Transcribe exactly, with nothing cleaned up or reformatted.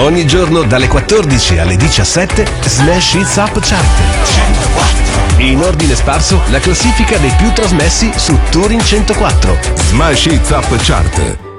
Ogni giorno dalle quattordici alle diciassette Smash Hits Up Chart. In ordine sparso la classifica dei più trasmessi su Touring centoquattro. Smash Hits Up Chart.